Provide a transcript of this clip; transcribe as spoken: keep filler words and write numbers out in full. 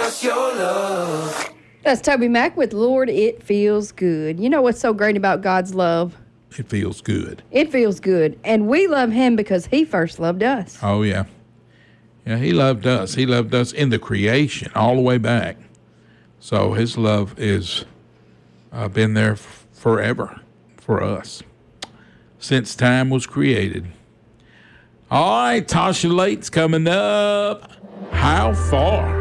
just your love. That's Toby Mac with Lord, It Feels Good. You know what's so great about God's love? It feels good. It feels good. And we love him because he first loved us. Oh, yeah. Yeah, he loved us. He loved us in the creation all the way back. So his love is uh, been there f- forever for us since time was created. All right, Tasha Late's coming up. How far?